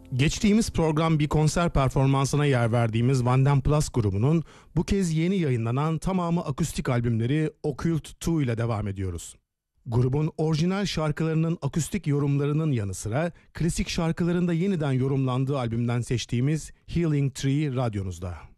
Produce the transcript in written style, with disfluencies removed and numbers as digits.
Geçtiğimiz program bir konser performansına yer verdiğimiz Van Damme Plus grubunun bu kez yeni yayınlanan tamamı akustik albümleri Occult 2 ile devam ediyoruz. Grubun orijinal şarkılarının akustik yorumlarının yanı sıra klasik şarkılarında yeniden yorumlandığı albümden seçtiğimiz Healing Tree radyonuzda.